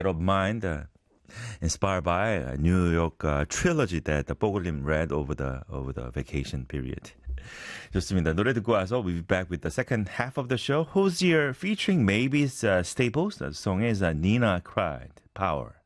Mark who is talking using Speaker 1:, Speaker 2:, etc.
Speaker 1: of Mind, inspired by a New York trilogy that 뽀글님 read over the vacation period. 좋습니다. 노래 듣고 와서 we'll be back with the second half of the show. Hozier featuring Maybe's Staples. The song is Nina Cried, Power.